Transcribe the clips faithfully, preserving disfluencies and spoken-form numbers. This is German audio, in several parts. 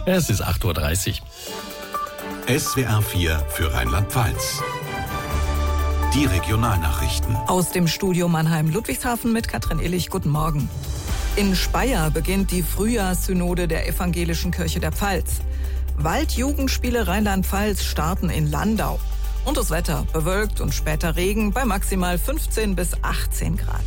Es ist acht Uhr dreißig. S W R vier für Rheinland-Pfalz. Die Regionalnachrichten. Aus dem Studio Mannheim-Ludwigshafen mit Katrin Illich. Guten Morgen. In Speyer beginnt die Frühjahrssynode der Evangelischen Kirche der Pfalz. Waldjugendspiele Rheinland-Pfalz starten in Landau. Und das Wetter bewölkt und später Regen bei maximal fünfzehn bis achtzehn Grad.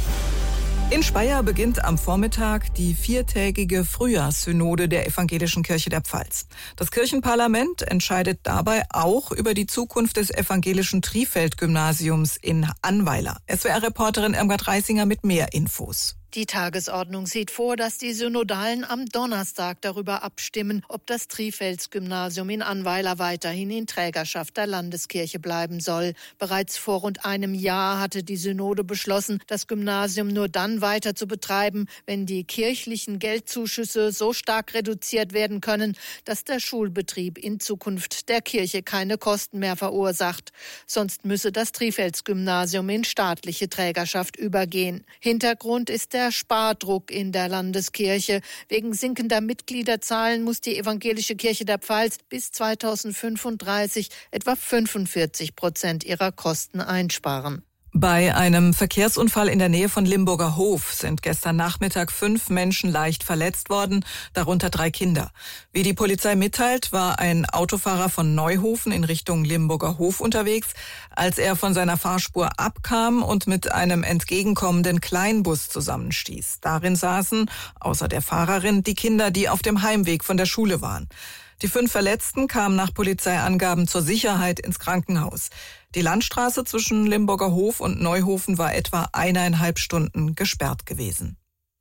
In Speyer beginnt am Vormittag die viertägige Frühjahrssynode der Evangelischen Kirche der Pfalz. Das Kirchenparlament entscheidet dabei auch über die Zukunft des evangelischen Trifeld-Gymnasiums in Annweiler. S W R-Reporterin Irmgard Reisinger mit mehr Infos. Die Tagesordnung sieht vor, dass die Synodalen am Donnerstag darüber abstimmen, ob das Trifels-Gymnasium in Annweiler weiterhin in Trägerschaft der Landeskirche bleiben soll. Bereits vor rund einem Jahr hatte die Synode beschlossen, das Gymnasium nur dann weiter zu betreiben, wenn die kirchlichen Geldzuschüsse so stark reduziert werden können, dass der Schulbetrieb in Zukunft der Kirche keine Kosten mehr verursacht. Sonst müsse das Trifels-Gymnasium in staatliche Trägerschaft übergehen. Hintergrund ist der Der Spardruck in der Landeskirche. Wegen sinkender Mitgliederzahlen muss die Evangelische Kirche der Pfalz bis zweitausendfünfunddreißig etwa fünfundvierzig Prozent ihrer Kosten einsparen. Bei einem Verkehrsunfall in der Nähe von Limburger Hof sind gestern Nachmittag fünf Menschen leicht verletzt worden, darunter drei Kinder. Wie die Polizei mitteilt, war ein Autofahrer von Neuhofen in Richtung Limburger Hof unterwegs, als er von seiner Fahrspur abkam und mit einem entgegenkommenden Kleinbus zusammenstieß. Darin saßen, außer der Fahrerin, die Kinder, die auf dem Heimweg von der Schule waren. Die fünf Verletzten kamen nach Polizeiangaben zur Sicherheit ins Krankenhaus. Die Landstraße zwischen Limburger Hof und Neuhofen war etwa eineinhalb Stunden gesperrt gewesen.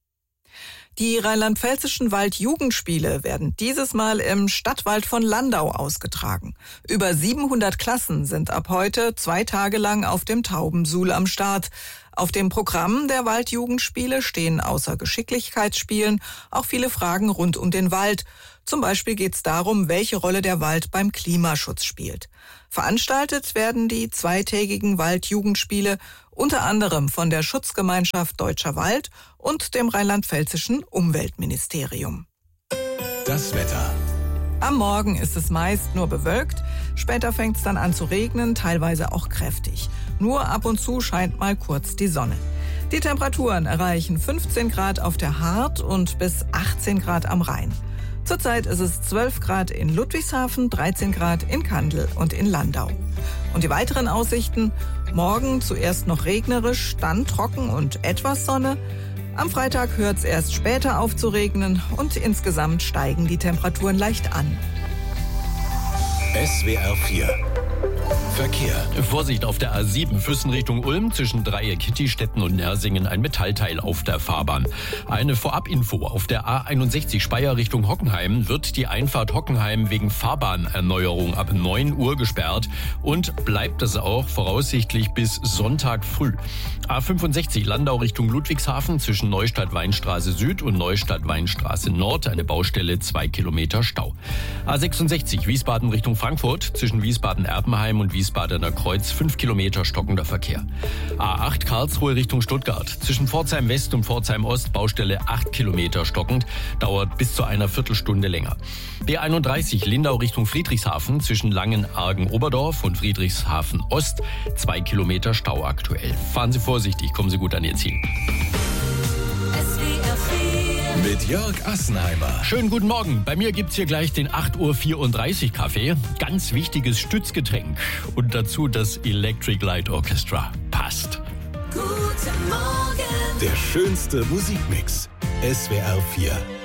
Die rheinland-pfälzischen Waldjugendspiele werden dieses Mal im Stadtwald von Landau ausgetragen. Über siebenhundert Klassen sind ab heute zwei Tage lang auf dem Taubensuhl am Start. Auf dem Programm der Waldjugendspiele stehen außer Geschicklichkeitsspielen auch viele Fragen rund um den Wald. Zum Beispiel geht es darum, welche Rolle der Wald beim Klimaschutz spielt. Veranstaltet werden die zweitägigen Waldjugendspiele unter anderem von der Schutzgemeinschaft Deutscher Wald und dem rheinland-pfälzischen Umweltministerium. Das Wetter. Am Morgen ist es meist nur bewölkt, später fängt es dann an zu regnen, teilweise auch kräftig. Nur ab und zu scheint mal kurz die Sonne. Die Temperaturen erreichen fünfzehn Grad auf der Hart und bis achtzehn Grad am Rhein. Zurzeit ist es zwölf Grad in Ludwigshafen, dreizehn Grad in Kandel und in Landau. Und die weiteren Aussichten: morgen zuerst noch regnerisch, dann trocken und etwas Sonne. Am Freitag hört es erst später auf zu regnen und insgesamt steigen die Temperaturen leicht an. S W R vier Verkehr. Vorsicht auf der A sieben, Füssen Richtung Ulm, zwischen Dreieck, Kittistetten und Nersingen ein Metallteil auf der Fahrbahn. Eine Vorabinfo: Auf der A einundsechzig Speyer Richtung Hockenheim wird die Einfahrt Hockenheim wegen Fahrbahnerneuerung ab neun Uhr gesperrt und bleibt es auch voraussichtlich bis Sonntag früh. A fünfundsechzig Landau Richtung Ludwigshafen, zwischen Neustadt-Weinstraße Süd und Neustadt-Weinstraße Nord eine Baustelle, zwei Kilometer Stau. A sechsundsechzig Wiesbaden Richtung Frankfurt, zwischen Wiesbaden-Erpenheim und Wiesbadener Kreuz fünf Kilometer stockender Verkehr. A acht Karlsruhe Richtung Stuttgart, zwischen Pforzheim West und Pforzheim Ost Baustelle acht Kilometer stockend, dauert bis zu einer Viertelstunde länger. B einunddreißig Lindau Richtung Friedrichshafen, zwischen Langenargen-Oberdorf und Friedrichshafen Ost zwei Kilometer Stau aktuell. Fahren Sie vorsichtig, kommen Sie gut an Ihr Ziel. Mit Jörg Assenheimer. Schönen guten Morgen. Bei mir gibt's hier gleich den acht Uhr vierunddreißig Kaffee. Ganz wichtiges Stützgetränk. Und dazu das Electric Light Orchestra. Passt. Guten Morgen. Der schönste Musikmix. S W R vier.